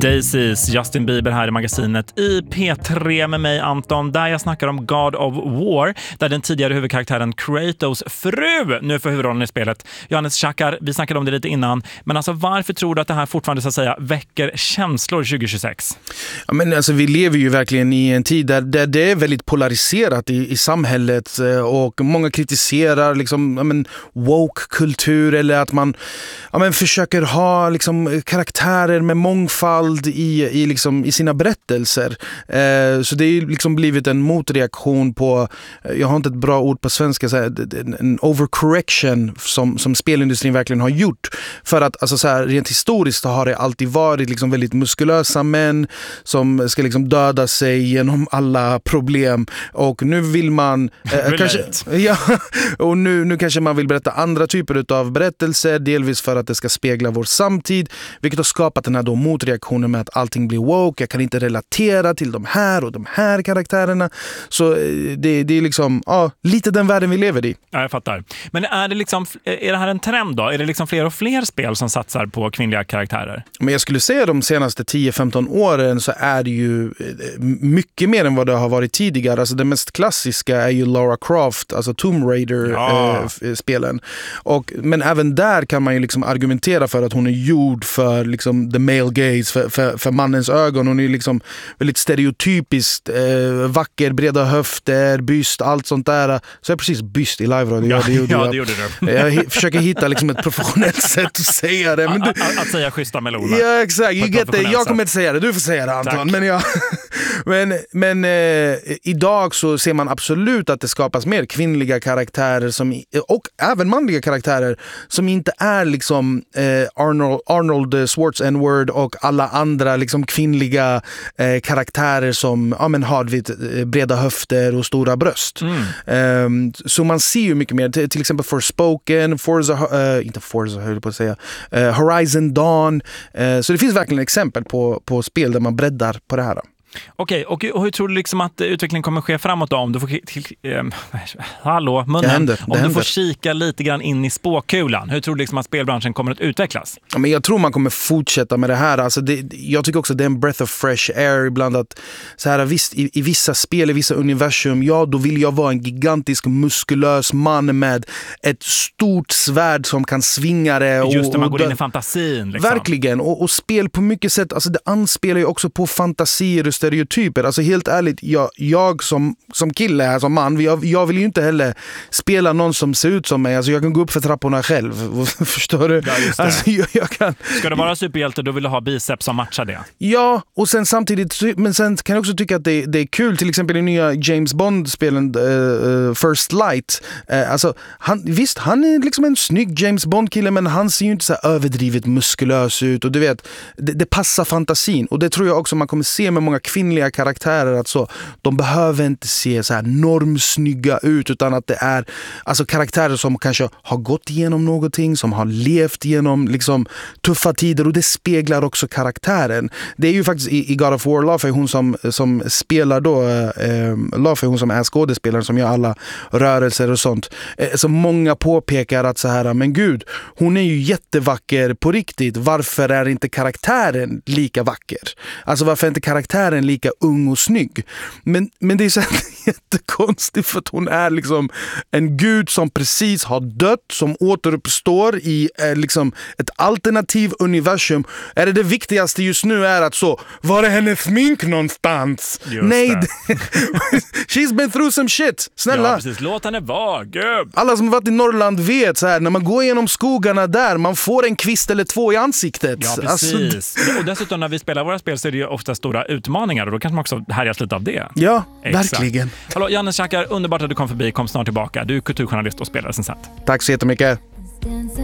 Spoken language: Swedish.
Daisies, Justin Bieber här i magasinet i P3 med mig Anton, där jag snackar om God of War, där den tidigare huvudkaraktären Kratos fru nu får huvudrollen i spelet. Johannes Chakar, vi snackade om det lite innan, men alltså varför tror du att det här fortfarande så att säga väcker känslor 2026? Ja, men alltså, vi lever ju verkligen i en tid där det är väldigt polariserat i samhället, och många kritiserar liksom, woke-kultur, eller att man försöker ha liksom karaktärer med mångfald i sina berättelser. Så det är liksom blivit en motreaktion på, jag har inte ett bra ord på svenska, så här, en overcorrection som spelindustrin verkligen har gjort. För att alltså, så här, rent historiskt har det alltid varit liksom väldigt muskulösa män som ska liksom döda sig genom alla problem. Och nu vill man nu kanske man vill berätta andra typer av berättelser, delvis för att det ska spegla vår samtid, vilket har skapat den här då motreaktionen med att allting blir woke. Jag kan inte relatera till de här och de här karaktärerna. Så det är liksom lite den världen vi lever i. Ja, jag fattar. Men är det här en trend då? Är det liksom fler och fler spel som satsar på kvinnliga karaktärer? Men jag skulle säga de senaste 10-15 åren så är det ju mycket mer än vad det har varit tidigare. Alltså det mest klassiska är ju Lara Croft, alltså Tomb Raider-spelen. Men även där kan man ju liksom argumentera för att hon är gjord för liksom the male gaze, för mannens ögon. Hon är liksom väldigt stereotypiskt vacker, breda höfter, byst, allt sånt där. Så är precis byst i live-radio. Det gjorde du. Jag försöker hitta liksom ett professionellt sätt att säga det. Men att säga schyssta meloner. Ja, exakt. Jag kommer inte säga det. Du får säga det, Anton. Men idag så ser man absolut att det skapas mer kvinnliga karaktärer och även manliga karaktärer som inte är liksom Arnold Schwarzenegger och alla andra liksom kvinnliga karaktärer som har breda höfter och stora bröst. Så man ser ju mycket mer, till exempel Forspoken, Horizon Dawn. Så det finns verkligen exempel på spel där man breddar på det här. Okej, och hur tror du liksom att utvecklingen kommer ske framåt då? Om du får du får kika lite grann in i spåkulan. Hur tror du liksom att spelbranschen kommer att utvecklas? Ja, men jag tror man kommer fortsätta med det här. Alltså jag tycker också att det är en breath of fresh air ibland, att så här, visst, i vissa spel, i vissa universum, då vill jag vara en gigantisk muskulös man med ett stort svärd som kan svinga det. Just när man går in i fantasin. Liksom. Verkligen, och spel på mycket sätt, alltså det anspelar ju också på fantasier och stereotyper. Alltså helt ärligt, jag som kille här, som man, jag vill ju inte heller spela någon som ser ut som mig. Alltså jag kan gå upp för trapporna själv. Förstår du? Ja, just det. Alltså, jag kan... Ska du vara superhjälte, då vill du ha biceps som matchar det. Ja, och sen samtidigt, men sen kan jag också tycka att det är kul, till exempel i nya James Bond-spelen First Light. Alltså, han är liksom en snygg James Bond-kille, men han ser ju inte så här överdrivet muskulös ut, och du vet, det passar fantasin, och det tror jag också man kommer se med många kvinnliga karaktärer, att så, de behöver inte se så här normsnygga ut, utan att det är alltså karaktärer som kanske har gått igenom någonting, som har levt genom liksom tuffa tider, och det speglar också karaktären. Det är ju faktiskt i God of War, Laufey, hon som spelar då, Laufey, hon som är skådespelaren som gör alla rörelser och sånt, så många påpekar att så här, men gud, hon är ju jättevacker på riktigt, varför är inte karaktären lika vacker? Alltså varför är inte karaktären lika ung och snygg? Men det är så jättekonstigt, för att hon är liksom en gud som precis har dött, som återuppstår i liksom ett alternativ universum. Är det viktigaste just nu är att så, var är hennes smink någonstans? Nej, she's been through some shit. Snälla. Ja, precis. Låt henne vara, gud. Alla som har varit i Norrland vet så här, när man går igenom skogarna där, man får en kvist eller två i ansiktet. Ja, precis. Alltså, och dessutom när vi spelar våra spel så är det ju ofta stora utmaningar, och då kanske man också härjas lite av det. Ja, exakt. Verkligen. Hallå, Johannes Chakar, underbart att du kom förbi. Kom snart tillbaka. Du är kulturjournalist och spelare sen sett. Tack så jättemycket.